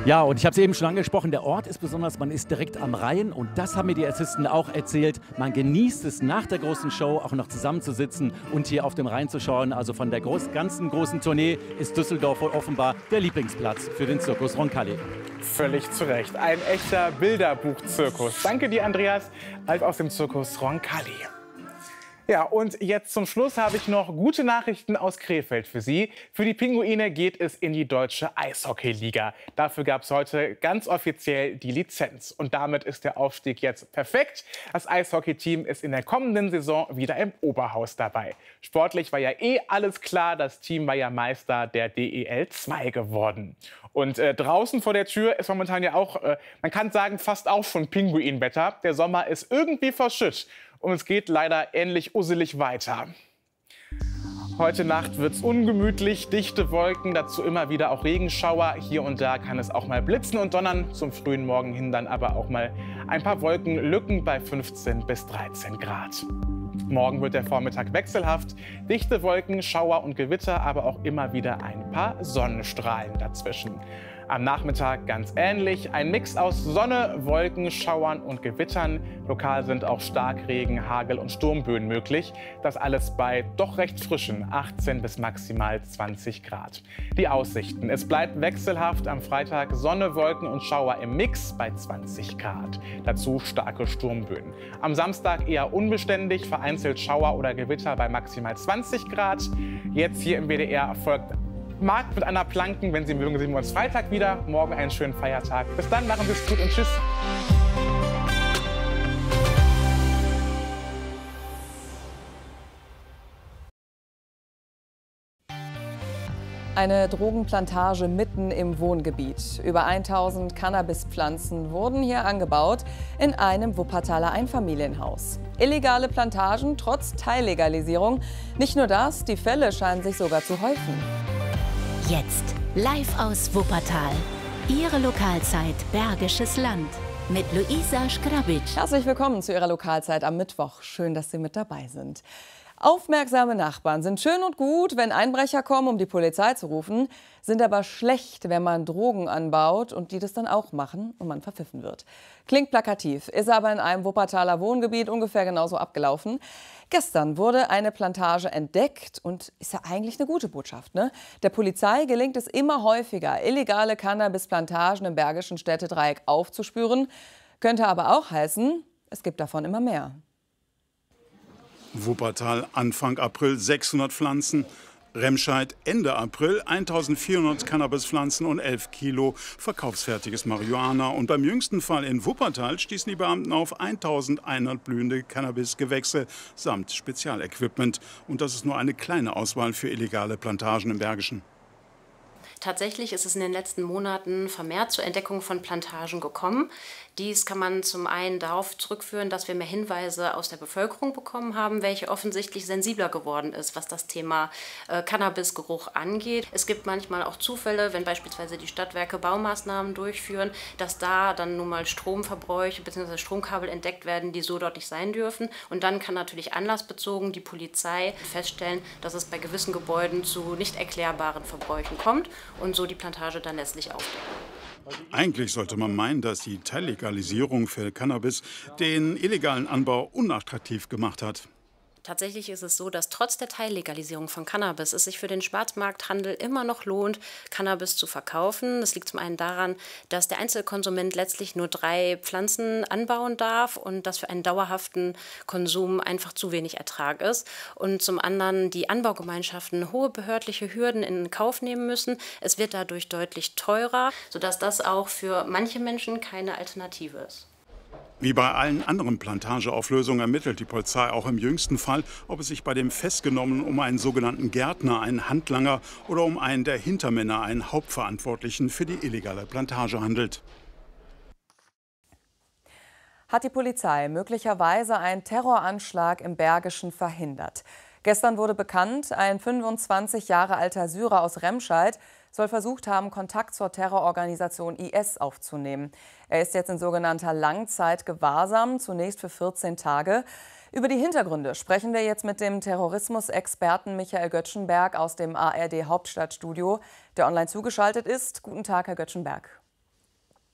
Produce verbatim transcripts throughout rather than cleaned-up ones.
Ja, und ich habe es eben schon angesprochen, der Ort ist besonders, man ist direkt am Rhein und das haben mir die Assisten auch erzählt. Man genießt es nach der großen Show auch noch zusammenzusitzen und hier auf dem Rhein zu schauen. Also von der groß, ganzen großen Tournee ist Düsseldorf wohl offenbar der Lieblingsplatz für den Zirkus Roncalli. Völlig zu Recht, ein echter Bilderbuch-Zirkus. Danke dir, Andreas, live aus dem Zirkus Roncalli. Ja, und jetzt zum Schluss habe ich noch gute Nachrichten aus Krefeld für Sie. Für die Pinguine geht es in die Deutsche Eishockeyliga. Dafür gab es heute ganz offiziell die Lizenz. Und damit ist der Aufstieg jetzt perfekt. Das Eishockeyteam ist in der kommenden Saison wieder im Oberhaus dabei. Sportlich war ja eh alles klar. Das Team war ja Meister der D E L zwei geworden. Und äh, draußen vor der Tür ist momentan ja auch, äh, man kann sagen, fast auch schon Pinguinwetter. Der Sommer ist irgendwie verschütt. Und es geht leider ähnlich usselig weiter. Heute Nacht wird es ungemütlich, dichte Wolken, dazu immer wieder auch Regenschauer. Hier und da kann es auch mal blitzen und donnern, zum frühen Morgen hin dann aber auch mal ein paar Wolkenlücken bei fünfzehn bis dreizehn Grad. Morgen wird der Vormittag wechselhaft, dichte Wolken, Schauer und Gewitter, aber auch immer wieder ein paar Sonnenstrahlen dazwischen. Am Nachmittag ganz ähnlich, ein Mix aus Sonne, Wolken, Schauern und Gewittern. Lokal sind auch Starkregen, Hagel und Sturmböen möglich. Das alles bei doch recht frischen achtzehn bis maximal zwanzig Grad. Die Aussichten: Es bleibt wechselhaft, am Freitag Sonne, Wolken und Schauer im Mix bei zwanzig Grad. Dazu starke Sturmböen. Am Samstag eher unbeständig, vereinzelt Schauer oder Gewitter bei maximal zwanzig Grad. Jetzt hier im W D R erfolgt Markt mit einer Planken. Wenn Sie mögen, sehen wir uns Freitag wieder. Morgen einen schönen Feiertag. Bis dann, machen Sie es gut und tschüss. Eine Drogenplantage mitten im Wohngebiet. Über tausend Cannabispflanzen wurden hier angebaut in einem Wuppertaler Einfamilienhaus. Illegale Plantagen trotz Teillegalisierung. Nicht nur das, die Fälle scheinen sich sogar zu häufen. Jetzt live aus Wuppertal. Ihre Lokalzeit Bergisches Land mit Luisa Schgrabic. Herzlich willkommen zu Ihrer Lokalzeit am Mittwoch. Schön, dass Sie mit dabei sind. Aufmerksame Nachbarn sind schön und gut, wenn Einbrecher kommen, um die Polizei zu rufen, sind aber schlecht, wenn man Drogen anbaut und die das dann auch machen und man verpfiffen wird. Klingt plakativ, ist aber in einem Wuppertaler Wohngebiet ungefähr genauso abgelaufen. Gestern wurde eine Plantage entdeckt und ist ja eigentlich eine gute Botschaft, ne? Der Polizei gelingt es immer häufiger, illegale Cannabisplantagen im Bergischen Städtedreieck aufzuspüren. Könnte aber auch heißen, es gibt davon immer mehr. Wuppertal Anfang April sechshundert Pflanzen, Remscheid Ende April eintausendvierhundert Cannabispflanzen und elf Kilo verkaufsfertiges Marihuana. Und beim jüngsten Fall in Wuppertal stießen die Beamten auf eintausendeinhundert blühende Cannabisgewächse samt Spezialequipment. Und das ist nur eine kleine Auswahl für illegale Plantagen im Bergischen. Tatsächlich ist es in den letzten Monaten vermehrt zur Entdeckung von Plantagen gekommen. Dies kann man zum einen darauf zurückführen, dass wir mehr Hinweise aus der Bevölkerung bekommen haben, welche offensichtlich sensibler geworden ist, was das Thema äh, Cannabisgeruch angeht. Es gibt manchmal auch Zufälle, wenn beispielsweise die Stadtwerke Baumaßnahmen durchführen, dass da dann nun mal Stromverbräuche bzw. Stromkabel entdeckt werden, die so dort nicht sein dürfen. Und dann kann natürlich anlassbezogen die Polizei feststellen, dass es bei gewissen Gebäuden zu nicht erklärbaren Verbräuchen kommt und so die Plantage dann letztlich aufdecken. Eigentlich sollte man meinen, dass die Teillegalisierung für Cannabis den illegalen Anbau unattraktiv gemacht hat. Tatsächlich ist es so, dass trotz der Teillegalisierung von Cannabis es sich für den Schwarzmarkthandel immer noch lohnt, Cannabis zu verkaufen. Das liegt zum einen daran, dass der Einzelkonsument letztlich nur drei Pflanzen anbauen darf und das für einen dauerhaften Konsum einfach zu wenig Ertrag ist. Und zum anderen die Anbaugemeinschaften hohe behördliche Hürden in Kauf nehmen müssen. Es wird dadurch deutlich teurer, sodass das auch für manche Menschen keine Alternative ist. Wie bei allen anderen Plantageauflösungen ermittelt die Polizei auch im jüngsten Fall, ob es sich bei dem Festgenommenen um einen sogenannten Gärtner, einen Handlanger oder um einen der Hintermänner, einen Hauptverantwortlichen für die illegale Plantage handelt. Hat die Polizei möglicherweise einen Terroranschlag im Bergischen verhindert? Gestern wurde bekannt, ein fünfundzwanzig Jahre alter Syrer aus Remscheid soll versucht haben, Kontakt zur Terrororganisation I S aufzunehmen. Er ist jetzt in sogenannter Langzeitgewahrsam, zunächst für vierzehn Tage. Über die Hintergründe sprechen wir jetzt mit dem Terrorismusexperten Michael Göttschenberg aus dem A R D Hauptstadtstudio, der online zugeschaltet ist. Guten Tag, Herr Göttschenberg.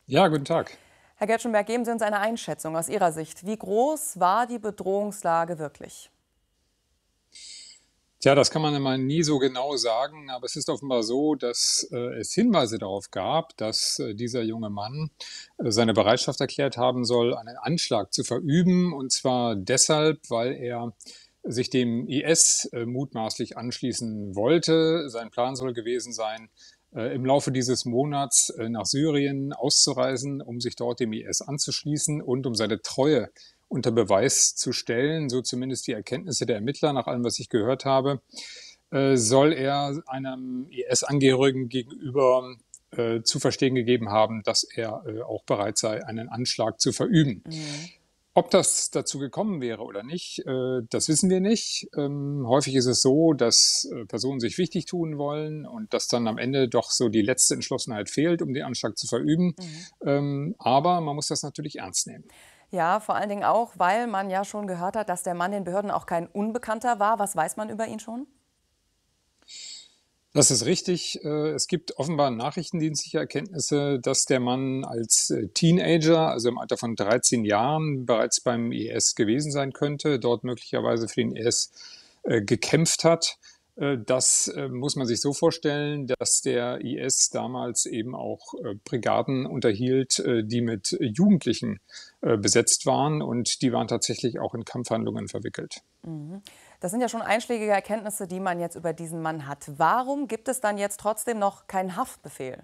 Ja, guten Tag. Herr Göttschenberg, geben Sie uns eine Einschätzung aus Ihrer Sicht. Wie groß war die Bedrohungslage wirklich? Tja, das kann man immer nie so genau sagen, aber es ist offenbar so, dass äh, es Hinweise darauf gab, dass äh, dieser junge Mann äh, seine Bereitschaft erklärt haben soll, einen Anschlag zu verüben, und zwar deshalb, weil er sich dem I S äh, mutmaßlich anschließen wollte. Sein Plan soll gewesen sein, äh, im Laufe dieses Monats äh, nach Syrien auszureisen, um sich dort dem I S anzuschließen und um seine Treue unter Beweis zu stellen, so zumindest die Erkenntnisse der Ermittler, nach allem, was ich gehört habe, äh, soll er einem I S-Angehörigen gegenüber äh, zu verstehen gegeben haben, dass er äh, auch bereit sei, einen Anschlag zu verüben. Mhm. Ob das dazu gekommen wäre oder nicht, äh, das wissen wir nicht. Ähm, häufig ist es so, dass äh, Personen sich wichtig tun wollen und dass dann am Ende doch so die letzte Entschlossenheit fehlt, um den Anschlag zu verüben. Mhm. Ähm, aber man muss das natürlich ernst nehmen. Ja, vor allen Dingen auch, weil man ja schon gehört hat, dass der Mann den Behörden auch kein Unbekannter war. Was weiß man über ihn schon? Das ist richtig. Es gibt offenbar nachrichtendienstliche Erkenntnisse, dass der Mann als Teenager, also im Alter von dreizehn Jahren, bereits beim I S gewesen sein könnte, dort möglicherweise für den I S gekämpft hat. Das muss man sich so vorstellen, dass der I S damals eben auch Brigaden unterhielt, die mit Jugendlichen besetzt waren, und die waren tatsächlich auch in Kampfhandlungen verwickelt. Das sind ja schon einschlägige Erkenntnisse, die man jetzt über diesen Mann hat. Warum gibt es dann jetzt trotzdem noch keinen Haftbefehl?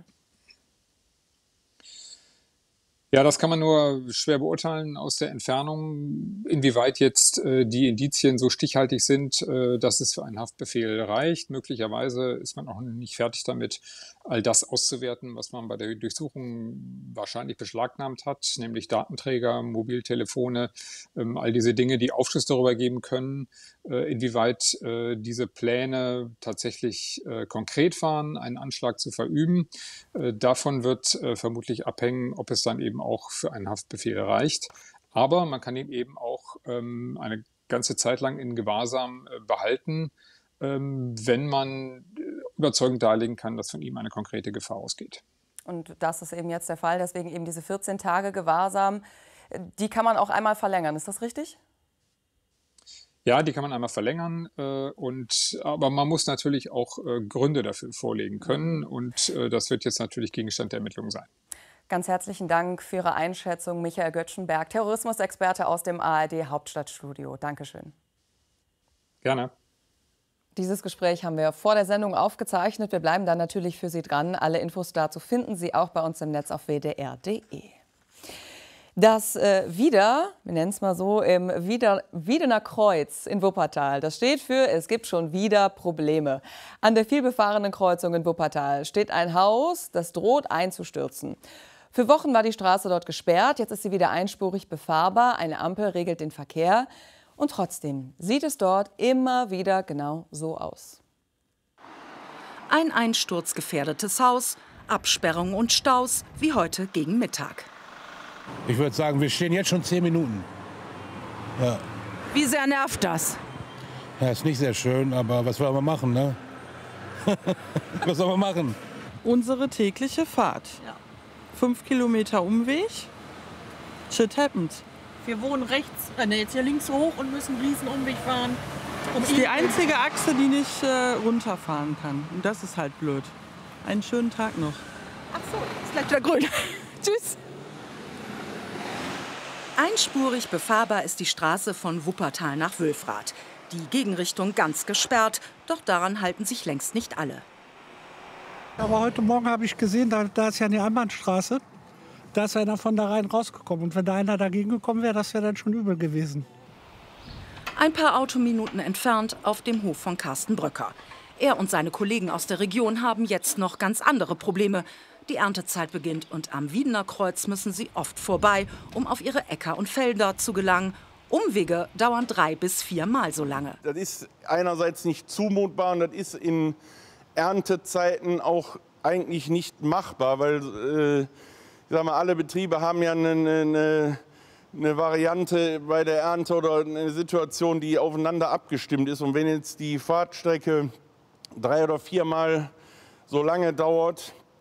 Ja, das kann man nur schwer beurteilen aus der Entfernung, inwieweit jetzt äh, die Indizien so stichhaltig sind, äh, dass es für einen Haftbefehl reicht. Möglicherweise ist man auch nicht fertig damit, all das auszuwerten, was man bei der Durchsuchung wahrscheinlich beschlagnahmt hat, nämlich Datenträger, Mobiltelefone, ähm, all diese Dinge, die Aufschluss darüber geben können, äh, inwieweit äh, diese Pläne tatsächlich äh, konkret waren, einen Anschlag zu verüben. Äh, davon wird äh, vermutlich abhängen, ob es dann eben auch für einen Haftbefehl reicht. Aber man kann ihn eben auch ähm, eine ganze Zeit lang in Gewahrsam äh, behalten, ähm, wenn man überzeugend darlegen kann, dass von ihm eine konkrete Gefahr ausgeht. Und das ist eben jetzt der Fall, deswegen eben diese vierzehn Tage Gewahrsam, die kann man auch einmal verlängern, ist das richtig? Ja, die kann man einmal verlängern, äh, und, aber man muss natürlich auch äh, Gründe dafür vorlegen können, und äh, das wird jetzt natürlich Gegenstand der Ermittlungen sein. Ganz herzlichen Dank für Ihre Einschätzung, Michael Göttschenberg, Terrorismusexperte aus dem A R D-Hauptstadtstudio. Dankeschön. Gerne. Dieses Gespräch haben wir vor der Sendung aufgezeichnet. Wir bleiben dann natürlich für Sie dran. Alle Infos dazu finden Sie auch bei uns im Netz auf w d r punkt d e. Das äh, Wieder, wir nennen es mal so, im Wieder, Wiedener Kreuz in Wuppertal, das steht für, es gibt schon wieder Probleme. An der vielbefahrenen Kreuzung in Wuppertal steht ein Haus, das droht einzustürzen. Für Wochen war die Straße dort gesperrt, jetzt ist sie wieder einspurig befahrbar, eine Ampel regelt den Verkehr. Und trotzdem sieht es dort immer wieder genau so aus. Ein einsturzgefährdetes Haus, Absperrungen und Staus, wie heute gegen Mittag. Ich würde sagen, wir stehen jetzt schon zehn Minuten. Ja. Wie sehr nervt das? Ja, ist nicht sehr schön, aber was wollen wir machen, ne? Was sollen wir machen? Unsere tägliche Fahrt. Ja. Fünf Kilometer Umweg. Shit happens. Wir wohnen rechts, rennen jetzt hier links hoch und müssen einen riesen Umweg fahren. Um das ist die einzige Achse, die nicht äh, runterfahren kann. Und das ist halt blöd. Einen schönen Tag noch. Ach so, ist gleich wieder grün. Tschüss. Einspurig befahrbar ist die Straße von Wuppertal nach Wülfrath. Die Gegenrichtung ganz gesperrt, doch daran halten sich längst nicht alle. Aber heute Morgen habe ich gesehen, da, da ist ja eine Einbahnstraße. Da ist einer von da rein rausgekommen. Und wenn da einer dagegen gekommen wäre, das wäre dann schon übel gewesen. Ein paar Autominuten entfernt auf dem Hof von Carsten Bröcker. Er und seine Kollegen aus der Region haben jetzt noch ganz andere Probleme. Die Erntezeit beginnt und am Wiedener Kreuz müssen sie oft vorbei, um auf ihre Äcker und Felder zu gelangen. Umwege dauern drei bis viermal so lange. Das ist einerseits nicht zumutbar und das ist in Erntezeiten auch eigentlich nicht machbar, weil äh, ich sag mal, alle Betriebe haben ja eine, eine, eine Variante bei der Ernte oder eine Situation, die aufeinander abgestimmt ist. Und wenn jetzt die Fahrtstrecke drei oder viermal so lange dauert,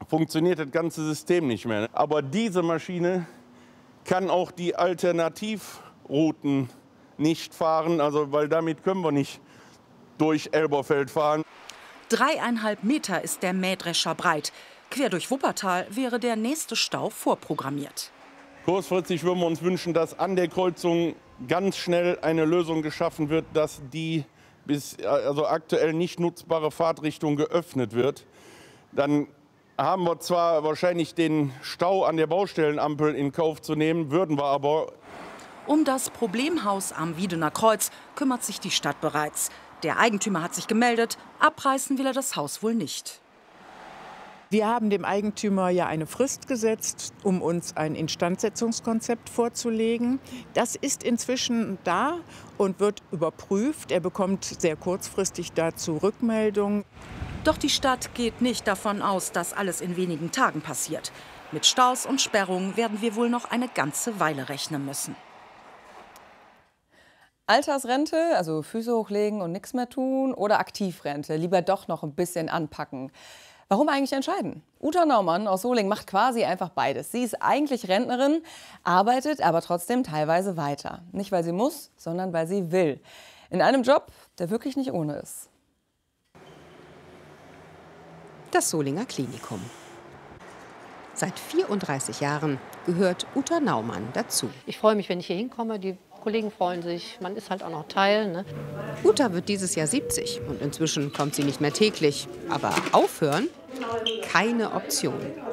funktioniert das ganze System nicht mehr. Aber diese Maschine kann auch die Alternativrouten nicht fahren, also weil damit können wir nicht durch Elberfeld fahren. Dreieinhalb Meter ist der Mähdrescher breit. Quer durch Wuppertal wäre der nächste Stau vorprogrammiert. Kurzfristig würden wir uns wünschen, dass an der Kreuzung ganz schnell eine Lösung geschaffen wird, dass die bis also aktuell nicht nutzbare Fahrtrichtung geöffnet wird. Dann haben wir zwar wahrscheinlich den Stau an der Baustellenampel in Kauf zu nehmen, würden wir aber. Um das Problemhaus am Wiedener Kreuz kümmert sich die Stadt bereits. Der Eigentümer hat sich gemeldet, abreißen will er das Haus wohl nicht. Wir haben dem Eigentümer ja eine Frist gesetzt, um uns ein Instandsetzungskonzept vorzulegen. Das ist inzwischen da und wird überprüft. Er bekommt sehr kurzfristig dazu Rückmeldung. Doch die Stadt geht nicht davon aus, dass alles in wenigen Tagen passiert. Mit Staus und Sperrungen werden wir wohl noch eine ganze Weile rechnen müssen. Altersrente, also Füße hochlegen und nichts mehr tun, oder Aktivrente, lieber doch noch ein bisschen anpacken. Warum eigentlich entscheiden? Uta Naumann aus Solingen macht quasi einfach beides. Sie ist eigentlich Rentnerin, arbeitet aber trotzdem teilweise weiter. Nicht, weil sie muss, sondern weil sie will. In einem Job, der wirklich nicht ohne ist. Das Solinger Klinikum. Seit vierunddreißig Jahren gehört Uta Naumann dazu. Ich freue mich, wenn ich hier hinkomme. Die Kollegen freuen sich. Man ist halt auch noch Teil. Ne? Uta wird dieses Jahr siebzig und inzwischen kommt sie nicht mehr täglich. Aber aufhören? Keine Option.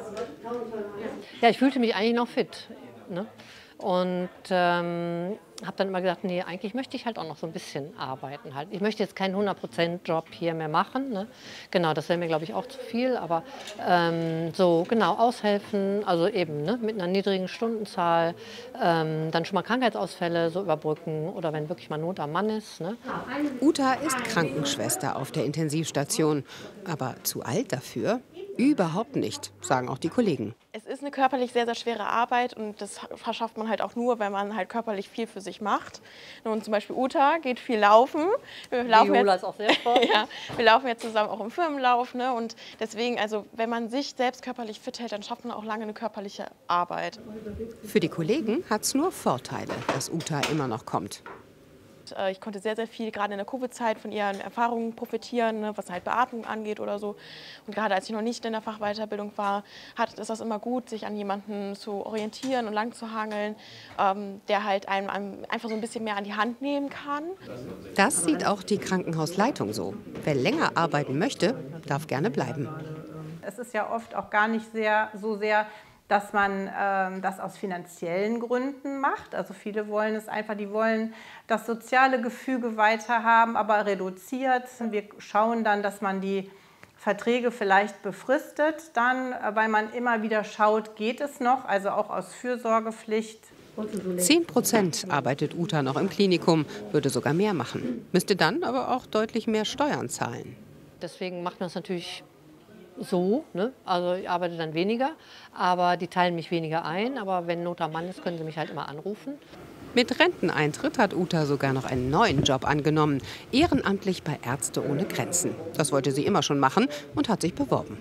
Ja, ich fühlte mich eigentlich noch fit. Ne? Und ähm, habe dann immer gesagt, nee, eigentlich möchte ich halt auch noch so ein bisschen arbeiten. Halt. Ich möchte jetzt keinen hundert Prozent Job hier mehr machen. Ne? Genau, das wäre mir, glaube ich, auch zu viel. Aber ähm, so genau aushelfen, also eben ne, mit einer niedrigen Stundenzahl, ähm, dann schon mal Krankheitsausfälle so überbrücken oder wenn wirklich mal Not am Mann ist. Ne? Uta ist Krankenschwester auf der Intensivstation, aber zu alt dafür? Überhaupt nicht, sagen auch die Kollegen. Es ist eine körperlich sehr, sehr schwere Arbeit und das verschafft man halt auch nur, wenn man halt körperlich viel für sich macht. Und zum Beispiel Uta geht viel laufen. Wir laufen Viola jetzt, ist auch sehr Sport. ja, wir laufen jetzt zusammen auch im Firmenlauf. Ne? Und deswegen, also wenn man sich selbst körperlich fit hält, dann schafft man auch lange eine körperliche Arbeit. Für die Kollegen hat es nur Vorteile, dass Uta immer noch kommt. Ich konnte sehr, sehr viel gerade in der Covid-Zeit von ihren Erfahrungen profitieren, ne, was halt Beatmung angeht oder so. Und gerade als ich noch nicht in der Fachweiterbildung war, hat, ist das immer gut, sich an jemanden zu orientieren und lang zu hangeln, ähm, der halt einem, einem einfach so ein bisschen mehr an die Hand nehmen kann. Das sieht auch die Krankenhausleitung so. Wer länger arbeiten möchte, darf gerne bleiben. Es ist ja oft auch gar nicht sehr, so sehr, dass man ähm, das aus finanziellen Gründen macht. Also viele wollen es einfach, die wollen das soziale Gefüge weiter haben, aber reduziert. Wir schauen dann, dass man die Verträge vielleicht befristet, dann, weil man immer wieder schaut, geht es noch, also auch aus Fürsorgepflicht. Zehn Prozent arbeitet Uta noch im Klinikum, würde sogar mehr machen, müsste dann aber auch deutlich mehr Steuern zahlen. Deswegen macht man es natürlich so, ne? Also ich arbeite dann weniger, aber die teilen mich weniger ein. Aber wenn Not am Mann ist, können sie mich halt immer anrufen. Mit Renteneintritt hat Uta sogar noch einen neuen Job angenommen, ehrenamtlich bei Ärzte ohne Grenzen. Das wollte sie immer schon machen und hat sich beworben.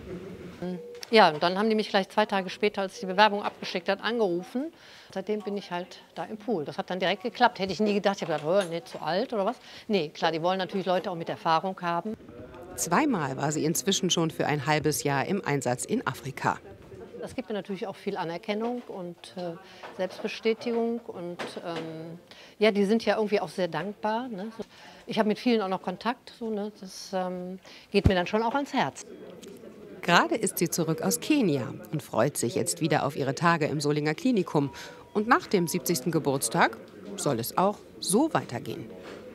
Ja, und dann haben die mich gleich zwei Tage später, als die Bewerbung abgeschickt hat, angerufen. Seitdem bin ich halt da im Pool. Das hat dann direkt geklappt. Hätte ich nie gedacht. Ich habe gedacht, oh, nicht zu alt oder was. Nee, klar, die wollen natürlich Leute auch mit Erfahrung haben. Zweimal war sie inzwischen schon für ein halbes Jahr im Einsatz in Afrika. Das gibt mir natürlich auch viel Anerkennung und äh, Selbstbestätigung. Und ähm, ja, die sind ja irgendwie auch sehr dankbar. Ne? Ich habe mit vielen auch noch Kontakt. So, ne? Das ähm, geht mir dann schon auch ans Herz. Gerade ist sie zurück aus Kenia und freut sich jetzt wieder auf ihre Tage im Solinger Klinikum. Und nach dem siebzigsten Geburtstag soll es auch so weitergehen.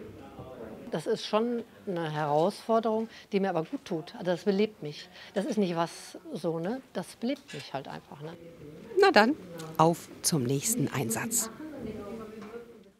Das ist schon eine Herausforderung, die mir aber gut tut. Also das belebt mich. Das ist nicht was so, ne? Das belebt mich halt einfach. Ne? Na dann, auf zum nächsten Einsatz.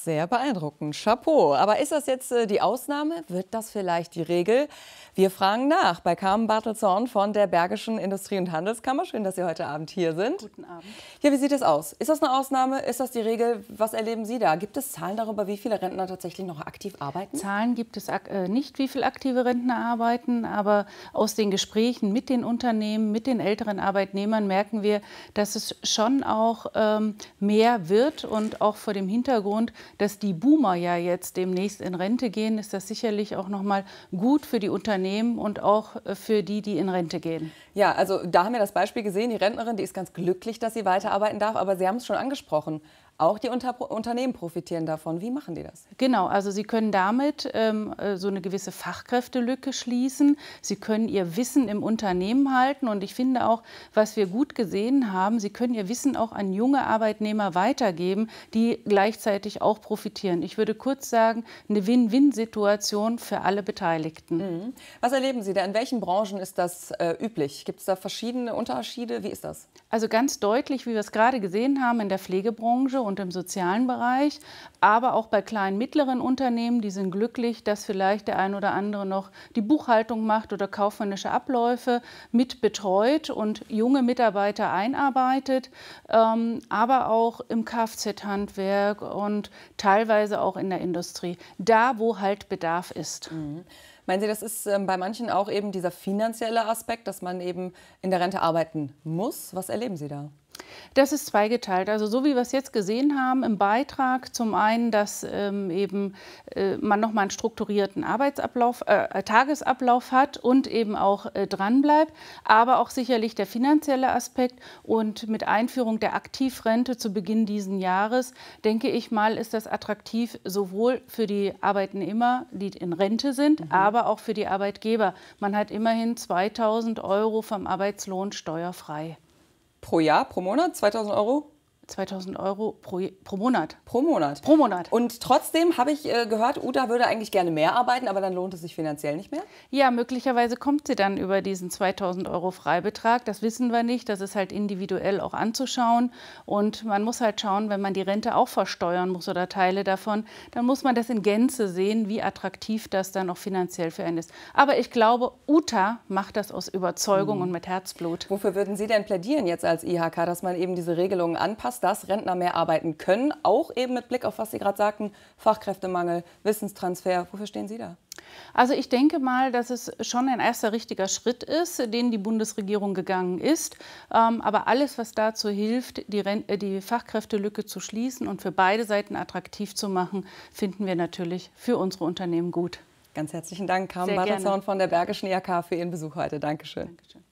Sehr beeindruckend. Chapeau. Aber ist das jetzt äh, die Ausnahme? Wird das vielleicht die Regel? Wir fragen nach bei Carmen Bartelzorn von der Bergischen Industrie- und Handelskammer. Schön, dass Sie heute Abend hier sind. Guten Abend. Ja, wie sieht es aus? Ist das eine Ausnahme? Ist das die Regel? Was erleben Sie da? Gibt es Zahlen darüber, wie viele Rentner tatsächlich noch aktiv arbeiten? Zahlen gibt es äh, nicht, wie viele aktive Rentner arbeiten. Aber aus den Gesprächen mit den Unternehmen, mit den älteren Arbeitnehmern merken wir, dass es schon auch ähm, mehr wird. Und auch vor dem Hintergrund, dass die Boomer ja jetzt demnächst in Rente gehen, ist das sicherlich auch noch mal gut für die Unternehmen und auch für die, die in Rente gehen. Ja, also da haben wir das Beispiel gesehen. Die Rentnerin, die ist ganz glücklich, dass sie weiterarbeiten darf. Aber Sie haben es schon angesprochen. Auch die Unter Unternehmen profitieren davon. Wie machen die das? Genau, also sie können damit ähm, so eine gewisse Fachkräftelücke schließen. Sie können ihr Wissen im Unternehmen halten. Und ich finde auch, was wir gut gesehen haben, sie können ihr Wissen auch an junge Arbeitnehmer weitergeben, die gleichzeitig auch profitieren. Ich würde kurz sagen, eine Win-Win-Situation für alle Beteiligten. Mhm. Was erleben Sie da? In welchen Branchen ist das äh, üblich? Gibt es da verschiedene Unterschiede? Wie ist das? Also ganz deutlich, wie wir es gerade gesehen haben, in der Pflegebranche und im sozialen Bereich, aber auch bei kleinen, mittleren Unternehmen, die sind glücklich, dass vielleicht der ein oder andere noch die Buchhaltung macht oder kaufmännische Abläufe mit betreut und junge Mitarbeiter einarbeitet, ähm, aber auch im Kfz-Handwerk und teilweise auch in der Industrie, da wo halt Bedarf ist. Mhm. Meinen Sie, das ist ähm, bei manchen auch eben dieser finanzielle Aspekt, dass man eben in der Rente arbeiten muss? Was erleben Sie da? Das ist zweigeteilt. Also so wie wir es jetzt gesehen haben im Beitrag, zum einen, dass ähm, eben äh, man noch mal einen strukturierten Arbeitsablauf, äh, Tagesablauf hat und eben auch äh, dran bleibt, aber auch sicherlich der finanzielle Aspekt. Und mit Einführung der Aktivrente zu Beginn dieses Jahres, denke ich mal, ist das attraktiv sowohl für die Arbeitnehmer, die in Rente sind, mhm. aber auch für die Arbeitgeber. Man hat immerhin zweitausend Euro vom Arbeitslohn steuerfrei. Pro Jahr, pro Monat, zweitausend Euro? zweitausend Euro pro, pro Monat. Pro Monat? Pro Monat. Und trotzdem habe ich äh, gehört, Uta würde eigentlich gerne mehr arbeiten, aber dann lohnt es sich finanziell nicht mehr? Ja, möglicherweise kommt sie dann über diesen zweitausend Euro Freibetrag. Das wissen wir nicht. Das ist halt individuell auch anzuschauen. Und man muss halt schauen, wenn man die Rente auch versteuern muss oder Teile davon, dann muss man das in Gänze sehen, wie attraktiv das dann auch finanziell für einen ist. Aber ich glaube, Uta macht das aus Überzeugung mhm. und mit Herzblut. Wofür würden Sie denn plädieren jetzt als I H K, dass man eben diese Regelungen anpasst, dass Rentner mehr arbeiten können, auch eben mit Blick auf, was Sie gerade sagten, Fachkräftemangel, Wissenstransfer. Wofür stehen Sie da? Also ich denke mal, dass es schon ein erster richtiger Schritt ist, den die Bundesregierung gegangen ist. Ähm, aber alles, was dazu hilft, die, Rent- die Fachkräftelücke zu schließen und für beide Seiten attraktiv zu machen, finden wir natürlich für unsere Unternehmen gut. Ganz herzlichen Dank, Carmen Bartelzorn von der Bergischen I H K, für Ihren Besuch heute. Dankeschön. Dankeschön.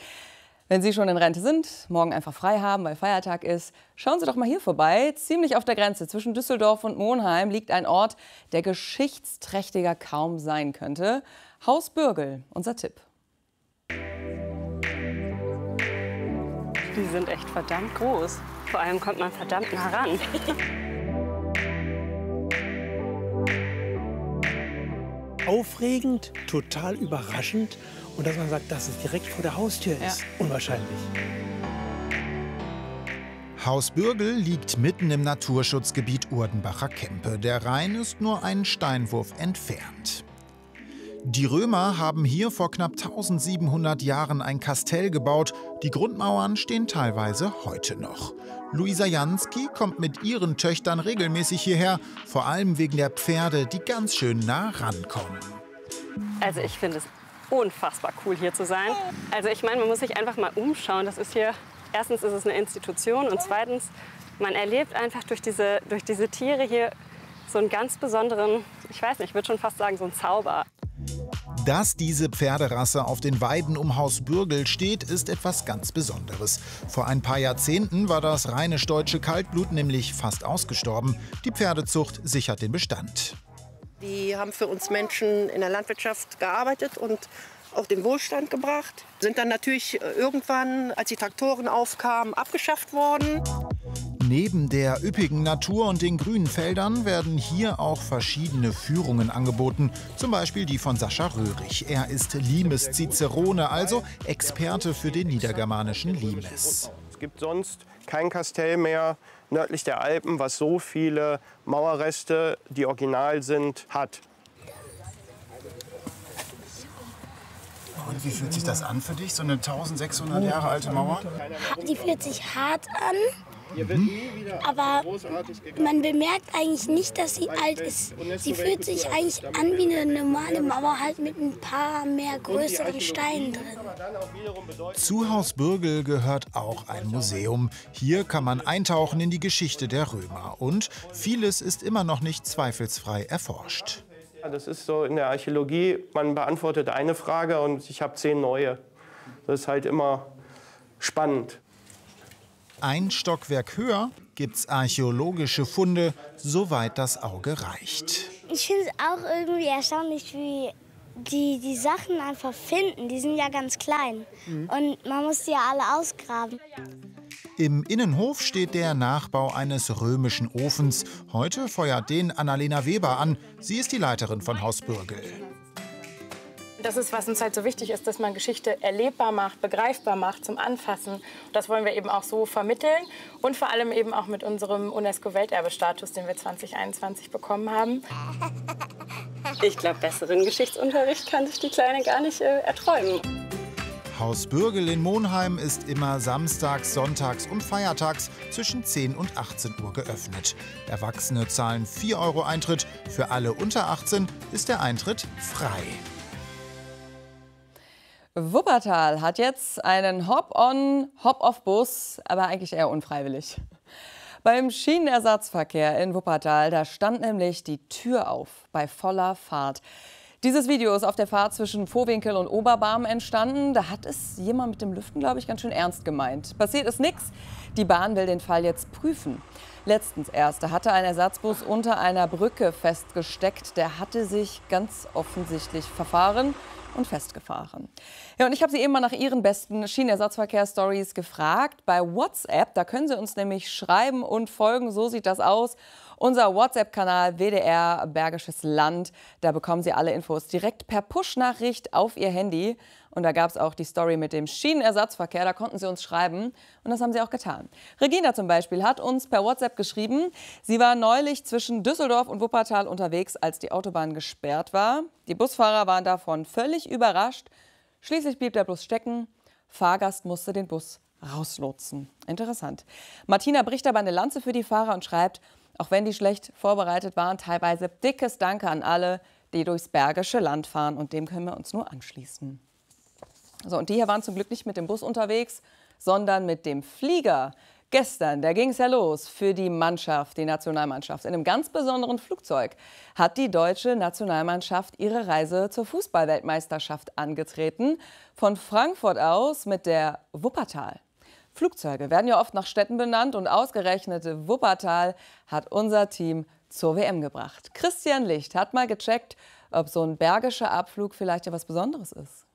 Wenn Sie schon in Rente sind, morgen einfach frei haben, weil Feiertag ist, schauen Sie doch mal hier vorbei. Ziemlich auf der Grenze zwischen Düsseldorf und Monheim liegt ein Ort, der geschichtsträchtiger kaum sein könnte. Haus Bürgel, unser Tipp. Die sind echt verdammt groß. Vor allem kommt man verdammt nah ran. Aufregend, total überraschend. Und dass man sagt, dass es direkt vor der Haustür ist. Ja. Unwahrscheinlich. Haus Bürgel liegt mitten im Naturschutzgebiet Urdenbacher Kempe. Der Rhein ist nur einen Steinwurf entfernt. Die Römer haben hier vor knapp eintausendsiebenhundert Jahren ein Kastell gebaut. Die Grundmauern stehen teilweise heute noch. Luisa Jansky kommt mit ihren Töchtern regelmäßig hierher, vor allem wegen der Pferde, die ganz schön nah rankommen. Also ich finde es unfassbar cool, hier zu sein. Also ich meine, man muss sich einfach mal umschauen. Das ist hier, erstens ist es eine Institution und zweitens, man erlebt einfach durch diese, durch diese Tiere hier so einen ganz besonderen, ich weiß nicht, ich würde schon fast sagen, so einen Zauber. Dass diese Pferderasse auf den Weiden um Haus Bürgel steht, ist etwas ganz Besonderes. Vor ein paar Jahrzehnten war das rheinisch-deutsche Kaltblut nämlich fast ausgestorben. Die Pferdezucht sichert den Bestand. Die haben für uns Menschen in der Landwirtschaft gearbeitet und auch den Wohlstand gebracht. Sind dann natürlich irgendwann, als die Traktoren aufkamen, abgeschafft worden. Neben der üppigen Natur und den grünen Feldern werden hier auch verschiedene Führungen angeboten. Zum Beispiel die von Sascha Röhrig. Er ist Limes Cicerone, also Experte für den niedergermanischen Limes. Es gibt sonst kein Kastell mehr nördlich der Alpen, was so viele Mauerreste, die original sind, hat. Und wie fühlt sich das an für dich, so eine eintausendsechshundert Jahre alte Mauer? Die fühlt sich hart an, mhm. aber man bemerkt eigentlich nicht, dass sie alt ist. Sie fühlt sich eigentlich an wie eine normale Mauer, halt mit ein paar mehr größeren Steinen drin. Zu Haus Bürgel gehört auch ein Museum. Hier kann man eintauchen in die Geschichte der Römer. Und vieles ist immer noch nicht zweifelsfrei erforscht. Das ist so in der Archäologie, man beantwortet eine Frage und ich habe zehn neue. Das ist halt immer spannend. Ein Stockwerk höher gibt's archäologische Funde, soweit das Auge reicht. Ich finde es auch irgendwie erstaunlich, wie die die Sachen einfach finden. Die sind ja ganz klein mhm. und man muss die ja alle ausgraben. Im Innenhof steht der Nachbau eines römischen Ofens. Heute feuert den Annalena Weber an. Sie ist die Leiterin von Haus Bürgel. Das ist, was uns halt so wichtig ist, dass man Geschichte erlebbar macht, begreifbar macht, zum Anfassen. Das wollen wir eben auch so vermitteln und vor allem eben auch mit unserem UNESCO-Welterbestatus, den wir zwanzig einundzwanzig bekommen haben. Ich glaube, besseren Geschichtsunterricht kann sich die Kleine gar nicht äh, erträumen. Haus Bürgel in Monheim ist immer samstags, sonntags und feiertags zwischen zehn und achtzehn Uhr geöffnet. Erwachsene zahlen vier Euro Eintritt, für alle unter achtzehn ist der Eintritt frei. Wuppertal hat jetzt einen Hop-on, Hop-off-Bus, aber eigentlich eher unfreiwillig. Beim Schienenersatzverkehr in Wuppertal, da stand nämlich die Tür auf bei voller Fahrt. Dieses Video ist auf der Fahrt zwischen Vohwinkel und Oberbarm entstanden. Da hat es jemand mit dem Lüften, glaube ich, ganz schön ernst gemeint. Passiert ist nichts. Die Bahn will den Fall jetzt prüfen. Letztens erst, da hatte ein Ersatzbus unter einer Brücke festgesteckt. Der hatte sich ganz offensichtlich verfahren und festgefahren. Ja, und ich habe Sie eben mal nach Ihren besten Schienenersatzverkehr-Stories gefragt. Bei WhatsApp, da können Sie uns nämlich schreiben und folgen. So sieht das aus. Unser WhatsApp-Kanal W D R Bergisches Land. Da bekommen Sie alle Infos direkt per Push-Nachricht auf Ihr Handy. Und da gab es auch die Story mit dem Schienenersatzverkehr. Da konnten Sie uns schreiben. Und das haben Sie auch getan. Regina zum Beispiel hat uns per WhatsApp geschrieben, sie war neulich zwischen Düsseldorf und Wuppertal unterwegs, als die Autobahn gesperrt war. Die Busfahrer waren davon völlig überrascht. Schließlich blieb der Bus stecken. Fahrgast musste den Bus rauslotsen. Interessant. Martina bricht aber eine Lanze für die Fahrer und schreibt, auch wenn die schlecht vorbereitet waren, teilweise dickes Danke an alle, die durchs Bergische Land fahren. Und dem können wir uns nur anschließen. So, und die hier waren zum Glück nicht mit dem Bus unterwegs, sondern mit dem Flieger. Gestern, da ging es ja los für die Mannschaft, die Nationalmannschaft. In einem ganz besonderen Flugzeug hat die deutsche Nationalmannschaft ihre Reise zur Fußballweltmeisterschaft angetreten. Von Frankfurt aus mit der Wuppertal. Flugzeuge werden ja oft nach Städten benannt und ausgerechnet Wuppertal hat unser Team zur W M gebracht. Christian Licht hat mal gecheckt, ob so ein bergischer Abflug vielleicht ja was Besonderes ist.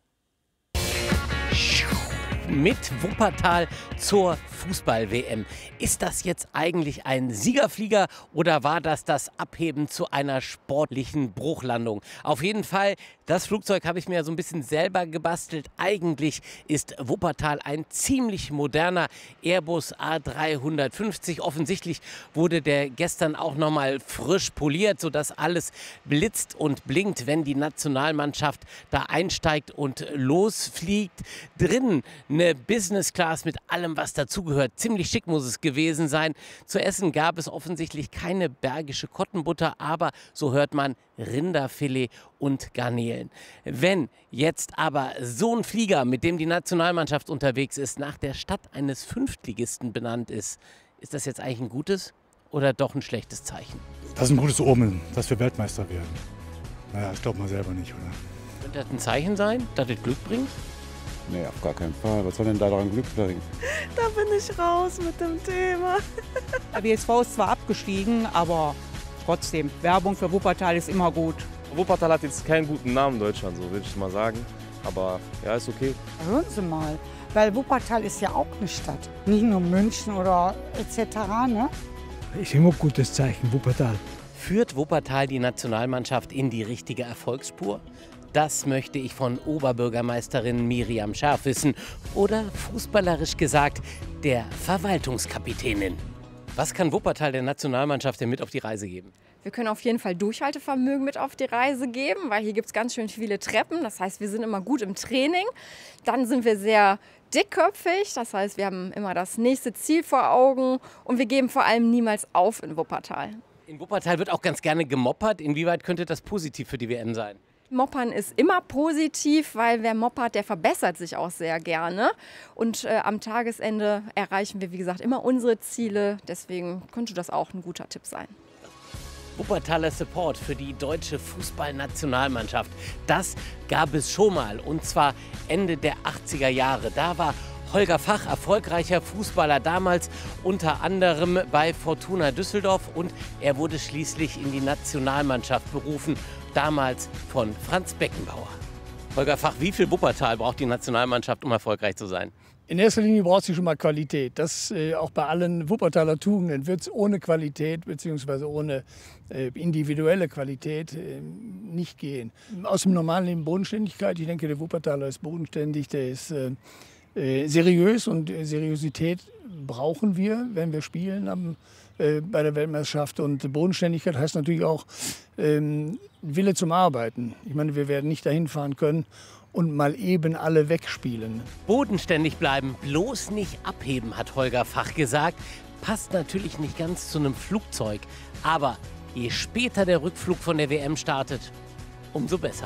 Mit Wuppertal zur Fußball-W M. Ist das jetzt eigentlich ein Siegerflieger oder war das das Abheben zu einer sportlichen Bruchlandung? Auf jeden Fall, das Flugzeug habe ich mir so ein bisschen selber gebastelt. Eigentlich ist Wuppertal ein ziemlich moderner Airbus A dreihundertfünfzig. Offensichtlich wurde der gestern auch noch mal frisch poliert, sodass alles blitzt und blinkt, wenn die Nationalmannschaft da einsteigt und losfliegt. Drinnen eine Business Class mit allem, was dazugehört. Ziemlich schick muss es gewesen sein. Zu essen gab es offensichtlich keine bergische Kottenbutter, aber so hört man Rinderfilet und Garnelen. Wenn jetzt aber so ein Flieger, mit dem die Nationalmannschaft unterwegs ist, nach der Stadt eines Fünftligisten benannt ist, ist das jetzt eigentlich ein gutes oder doch ein schlechtes Zeichen? Das ist ein gutes Omen, dass wir Weltmeister werden. Naja, das glaubt man selber nicht, oder? Könnte das ein Zeichen sein, dass das Glück bringt? Nee, auf gar keinen Fall. Was soll denn da daran Glück bringen? Da bin ich raus mit dem Thema. Der W S V ist zwar abgestiegen, aber trotzdem, Werbung für Wuppertal ist immer gut. Wuppertal hat jetzt keinen guten Namen in Deutschland, so würde ich mal sagen. Aber ja, ist okay. Hören Sie mal, weil Wuppertal ist ja auch eine Stadt. Nicht nur München oder et cetera. Ne? Ist immer ein gutes Zeichen, Wuppertal. Führt Wuppertal die Nationalmannschaft in die richtige Erfolgsspur? Das möchte ich von Oberbürgermeisterin Miriam Scharf wissen. Oder fußballerisch gesagt, der Verwaltungskapitänin. Was kann Wuppertal der Nationalmannschaft denn mit auf die Reise geben? Wir können auf jeden Fall Durchhaltevermögen mit auf die Reise geben, weil hier gibt es ganz schön viele Treppen. Das heißt, wir sind immer gut im Training. Dann sind wir sehr dickköpfig. Das heißt, wir haben immer das nächste Ziel vor Augen. Und wir geben vor allem niemals auf in Wuppertal. In Wuppertal wird auch ganz gerne gemoppert. Inwieweit könnte das positiv für die W M sein? Moppern ist immer positiv, weil wer moppert, der verbessert sich auch sehr gerne. Und äh, am Tagesende erreichen wir, wie gesagt, immer unsere Ziele. Deswegen könnte das auch ein guter Tipp sein. Wuppertaler Support für die deutsche Fußballnationalmannschaft. Das gab es schon mal, und zwar Ende der achtziger Jahre. Da war Holger Fach erfolgreicher Fußballer, damals unter anderem bei Fortuna Düsseldorf, und er wurde schließlich in die Nationalmannschaft berufen, damals von Franz Beckenbauer. Holger Fach, wie viel Wuppertal braucht die Nationalmannschaft, um erfolgreich zu sein? In erster Linie braucht sie schon mal Qualität. Das äh, auch bei allen Wuppertaler Tugenden wird es ohne Qualität bzw. ohne äh, individuelle Qualität äh, nicht gehen. Aus dem normalen Leben Bodenständigkeit. Ich denke, der Wuppertaler ist bodenständig, der ist äh, äh, seriös, und äh, Seriosität brauchen wir, wenn wir spielen am, äh, bei der Weltmeisterschaft. Und Bodenständigkeit heißt natürlich auch ähm, Wille zum Arbeiten. Ich meine, wir werden nicht dahin fahren können und mal eben alle wegspielen. Bodenständig bleiben, bloß nicht abheben, hat Holger Fach gesagt. Passt natürlich nicht ganz zu einem Flugzeug. Aber je später der Rückflug von der W M startet, umso besser.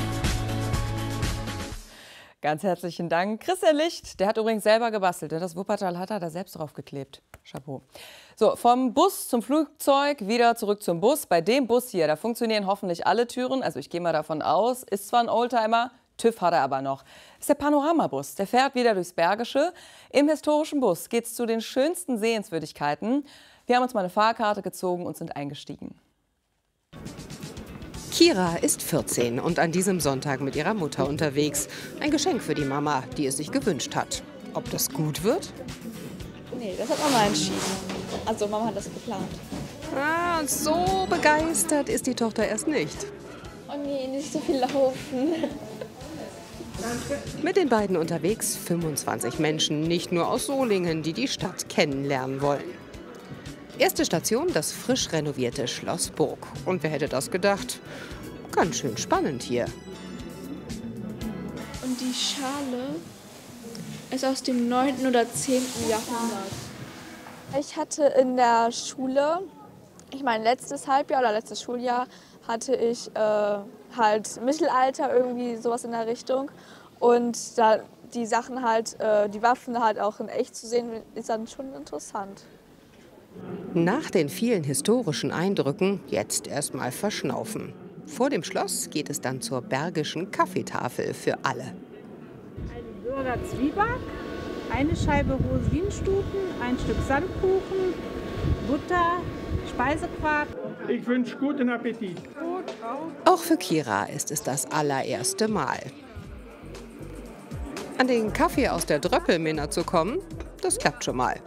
Ganz herzlichen Dank. Christian Licht, der hat übrigens selber gebastelt. Das Wuppertal hat er da selbst drauf geklebt. Chapeau. So, vom Bus zum Flugzeug, wieder zurück zum Bus. Bei dem Bus hier, da funktionieren hoffentlich alle Türen. Also ich gehe mal davon aus, ist zwar ein Oldtimer, TÜV hat er aber noch. Das ist der Panoramabus. Der fährt wieder durchs Bergische. Im historischen Bus geht es zu den schönsten Sehenswürdigkeiten. Wir haben uns mal eine Fahrkarte gezogen und sind eingestiegen. Kira ist vierzehn und an diesem Sonntag mit ihrer Mutter unterwegs. Ein Geschenk für die Mama, die es sich gewünscht hat. Ob das gut wird? Nee, das hat Mama entschieden. Also Mama hat das geplant. Ah, so begeistert ist die Tochter erst nicht. Oh nee, nicht so viel laufen. Mit den beiden unterwegs fünfundzwanzig Menschen, nicht nur aus Solingen, die die Stadt kennenlernen wollen. Erste Station, das frisch renovierte Schloss Burg. Und wer hätte das gedacht? Ganz schön spannend hier. Und die Schale ist aus dem neunten oder zehnten Jahrhundert. Ich hatte in der Schule, ich meine letztes Halbjahr oder letztes Schuljahr, hatte ich äh, halt Mittelalter, irgendwie sowas in der Richtung. Und da die Sachen halt, äh, die Waffen halt auch in echt zu sehen, ist dann schon interessant. Nach den vielen historischen Eindrücken jetzt erstmal verschnaufen. Vor dem Schloss geht es dann zur Bergischen Kaffeetafel für alle. Ein Bürger Zwieback, eine Scheibe Rosinenstuten, ein Stück Sandkuchen, Butter, Speisequark. Ich wünsche guten Appetit. Auch für Kira ist es das allererste Mal. An den Kaffee aus der Dröppelminna zu kommen, das klappt schon mal.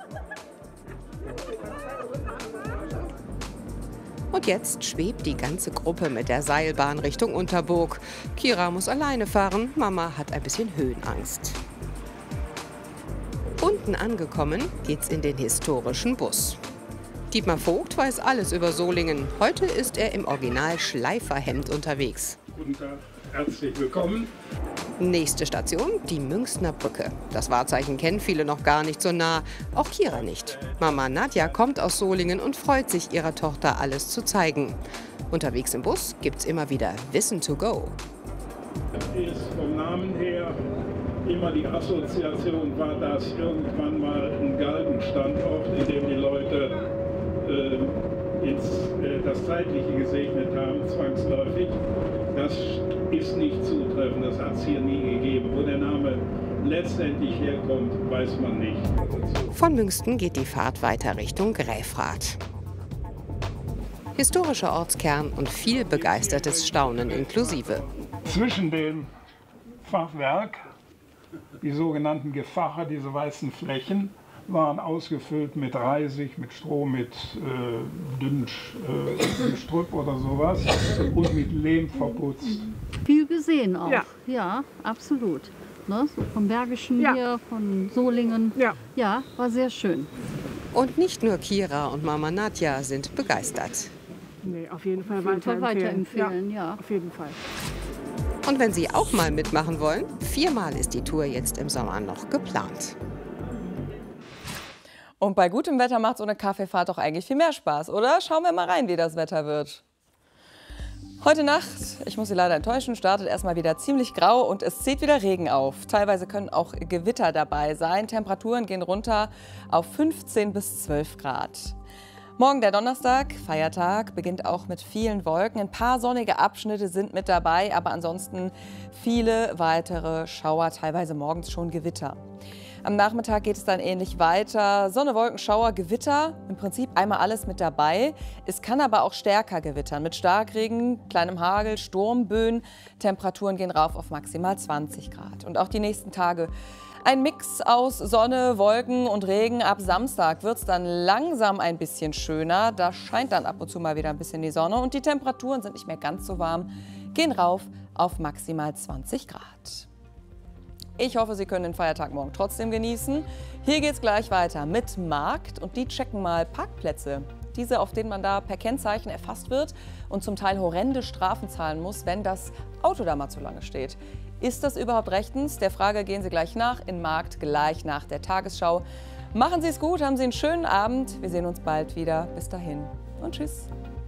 Und jetzt schwebt die ganze Gruppe mit der Seilbahn Richtung Unterburg. Kira muss alleine fahren, Mama hat ein bisschen Höhenangst. Unten angekommen geht's in den historischen Bus. Dietmar Vogt weiß alles über Solingen. Heute ist er im Original-Schleiferhemd unterwegs. Guten Tag, herzlich willkommen. Nächste Station, die Münchner Brücke. Das Wahrzeichen kennen viele noch gar nicht so nah, auch Kira nicht. Mama Nadja kommt aus Solingen und freut sich, ihrer Tochter alles zu zeigen. Unterwegs im Bus gibt's immer wieder Wissen to go. Ist vom Namen her immer die Assoziation war, dass irgendwann mal ein Galgenstandort, in dem die Leute äh, ins, äh, das Zeitliche gesegnet haben, zwangsläufig. Das ist nicht zutreffend, das hat es hier nie gegeben. Wo der Name letztendlich herkommt, weiß man nicht. Von Münsten geht die Fahrt weiter Richtung Gräfrath. Historischer Ortskern und viel begeistertes Staunen inklusive. Zwischen dem Fachwerk, die sogenannten Gefacher, diese weißen Flächen, waren ausgefüllt mit Reisig, mit Stroh, mit äh, dünnem äh, Gestrüpp oder sowas und mit Lehm verputzt. Viel gesehen auch, ja, ja absolut. ne? So vom Bergischen Ja. hier, von Solingen. Ja. Ja, war sehr schön. Und nicht nur Kira und Mama Nadja sind begeistert. Nee, auf jeden Fall Auf jeden Fall weiterempfehlen. weiterempfehlen, ja. Auf jeden Fall. Und wenn Sie auch mal mitmachen wollen, viermal ist die Tour jetzt im Sommer noch geplant. Und bei gutem Wetter macht so eine Kaffeefahrt doch eigentlich viel mehr Spaß, oder? Schauen wir mal rein, wie das Wetter wird. Heute Nacht, ich muss Sie leider enttäuschen, startet erstmal wieder ziemlich grau und es zieht wieder Regen auf. Teilweise können auch Gewitter dabei sein. Temperaturen gehen runter auf fünfzehn bis zwölf Grad. Morgen der Donnerstag, Feiertag, beginnt auch mit vielen Wolken. Ein paar sonnige Abschnitte sind mit dabei, aber ansonsten viele weitere Schauer, teilweise morgens schon Gewitter. Am Nachmittag geht es dann ähnlich weiter. Sonne, Wolken, Schauer, Gewitter, im Prinzip einmal alles mit dabei. Es kann aber auch stärker gewittern mit Starkregen, kleinem Hagel, Sturmböen. Temperaturen gehen rauf auf maximal zwanzig Grad. Und auch die nächsten Tage ein Mix aus Sonne, Wolken und Regen. Ab Samstag wird es dann langsam ein bisschen schöner. Da scheint dann ab und zu mal wieder ein bisschen die Sonne. Und die Temperaturen sind nicht mehr ganz so warm, gehen rauf auf maximal zwanzig Grad. Ich hoffe, Sie können den Feiertag morgen trotzdem genießen. Hier geht es gleich weiter mit Markt und die checken mal Parkplätze. Diese, auf denen man da per Kennzeichen erfasst wird und zum Teil horrende Strafen zahlen muss, wenn das Auto da mal zu lange steht. Ist das überhaupt rechtens? Der Frage gehen Sie gleich nach in Markt, gleich nach der Tagesschau. Machen Sie es gut, haben Sie einen schönen Abend. Wir sehen uns bald wieder. Bis dahin und tschüss.